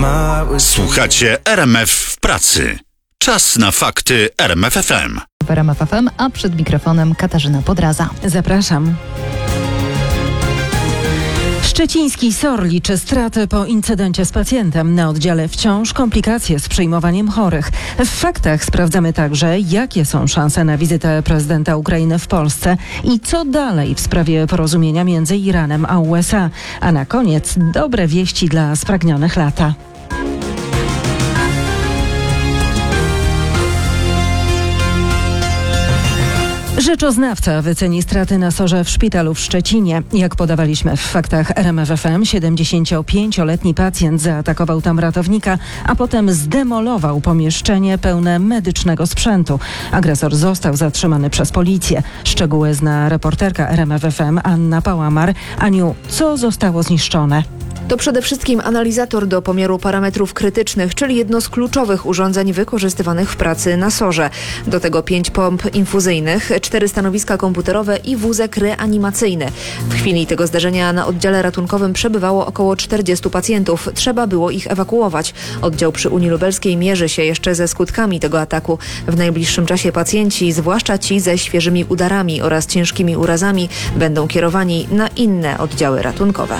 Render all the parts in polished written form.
Słuchacie RMF w pracy. Czas na fakty RMF FM. W RMF FM, a przed mikrofonem Katarzyna Podraza. Zapraszam. Szczeciński SOR liczy straty po incydencie z pacjentem. Na oddziale wciąż komplikacje z przyjmowaniem chorych. W faktach sprawdzamy także, jakie są szanse na wizytę prezydenta Ukrainy w Polsce i co dalej w sprawie porozumienia między Iranem a USA. A na koniec dobre wieści dla spragnionych lata. Rzeczoznawca wyceni straty na SOR-ze w szpitalu w Szczecinie. Jak podawaliśmy w faktach RMF FM, 75-letni pacjent zaatakował tam ratownika, a potem zdemolował pomieszczenie pełne medycznego sprzętu. Agresor został zatrzymany przez policję. Szczegóły zna reporterka RMF FM Anna Pałamar. Aniu, co zostało zniszczone? To przede wszystkim analizator do pomiaru parametrów krytycznych, czyli jedno z kluczowych urządzeń wykorzystywanych w pracy na SOR-ze. Do tego 5 pomp infuzyjnych, 4 stanowiska komputerowe i wózek reanimacyjny. W chwili tego zdarzenia na oddziale ratunkowym przebywało około 40 pacjentów. Trzeba było ich ewakuować. Oddział przy Unii Lubelskiej mierzy się jeszcze ze skutkami tego ataku. W najbliższym czasie pacjenci, zwłaszcza ci ze świeżymi udarami oraz ciężkimi urazami, będą kierowani na inne oddziały ratunkowe.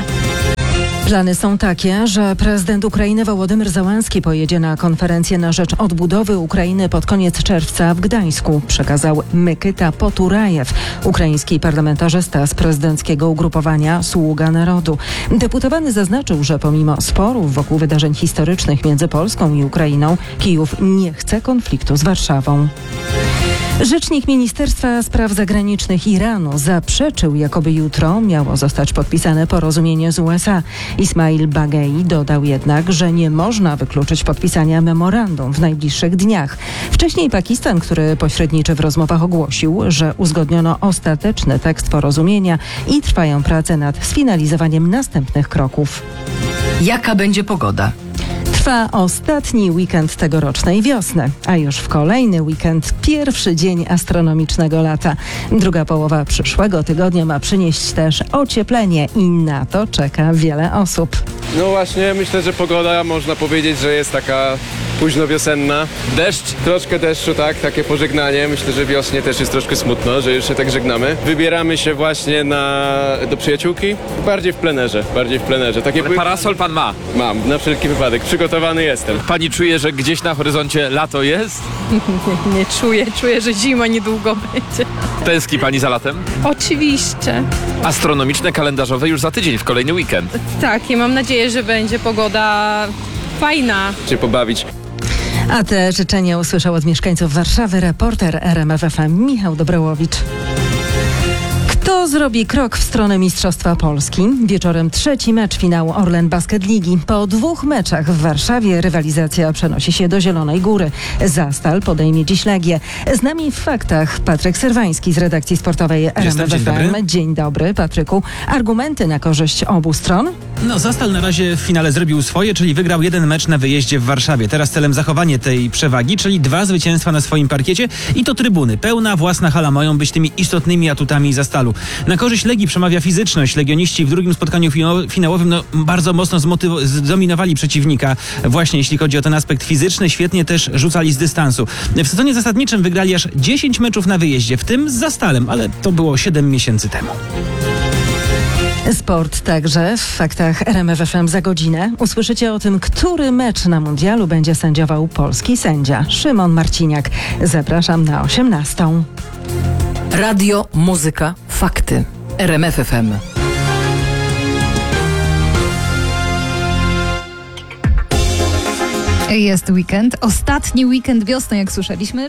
Plany są takie, że prezydent Ukrainy Wołodymyr Zełenski pojedzie na konferencję na rzecz odbudowy Ukrainy pod koniec czerwca w Gdańsku, przekazał Mykyta Poturajew, ukraiński parlamentarzysta z prezydenckiego ugrupowania Sługa Narodu. Deputowany zaznaczył, że pomimo sporów wokół wydarzeń historycznych między Polską i Ukrainą, Kijów nie chce konfliktu z Warszawą. Rzecznik Ministerstwa Spraw Zagranicznych Iranu zaprzeczył, jakoby jutro miało zostać podpisane porozumienie z USA. Ismail Bagei dodał jednak, że nie można wykluczyć podpisania memorandum w najbliższych dniach. Wcześniej Pakistan, który pośredniczy w rozmowach, ogłosił, że uzgodniono ostateczny tekst porozumienia i trwają prace nad sfinalizowaniem następnych kroków. Jaka będzie pogoda? Trwa ostatni weekend tegorocznej wiosny, a już w kolejny weekend pierwszy dzień astronomicznego lata. Druga połowa przyszłego tygodnia ma przynieść też ocieplenie i na to czeka wiele osób. No właśnie, myślę, że pogoda można powiedzieć, że jest taka późno wiosenna. Deszcz, troszkę deszczu, tak, takie pożegnanie. Myślę, że wiosnie też jest troszkę smutno, że już się tak żegnamy. Wybieramy się właśnie do przyjaciółki, bardziej w plenerze. Takie parasol pan ma? Mam, na wszelki wypadek, przygotowany jestem. Pani czuje, że gdzieś na horyzoncie lato jest? Nie czuję, że zima niedługo będzie. Tęskni pani za latem? Oczywiście. Astronomiczne, kalendarzowe już za tydzień, w kolejny weekend. Tak, i mam nadzieję, że będzie pogoda fajna. Się pobawić. A te życzenia usłyszał od mieszkańców Warszawy reporter RMF FM Michał Dobrołowicz. Kto zrobi krok w stronę Mistrzostwa Polski? Wieczorem trzeci mecz finału Orlen Basket Ligi. Po 2 meczach w Warszawie rywalizacja przenosi się do Zielonej Góry. Zastal podejmie dziś Legię. Z nami w faktach Patryk Serwański z redakcji sportowej RMF FM. Dzień dobry, Patryku. Argumenty na korzyść obu stron? Zastal na razie w finale zrobił swoje, czyli wygrał 1 mecz na wyjeździe w Warszawie. Teraz celem zachowanie tej przewagi, czyli 2 zwycięstwa na swoim parkiecie i to trybuny. Pełna własna hala mają być tymi istotnymi atutami Zastalu. Na korzyść Legii przemawia fizyczność. Legioniści w drugim spotkaniu finałowym bardzo mocno zdominowali przeciwnika. Właśnie jeśli chodzi o ten aspekt fizyczny, świetnie też rzucali z dystansu. W sezonie zasadniczym wygrali aż 10 meczów na wyjeździe, w tym z Zastalem, ale to było 7 miesięcy temu. Sport także w faktach RMF FM za godzinę. Usłyszycie o tym, który mecz na mundialu będzie sędziował polski sędzia Szymon Marciniak. Zapraszam na 18:00. Radio, muzyka, fakty. RMF FM. Jest weekend, ostatni weekend wiosny, jak słyszeliśmy.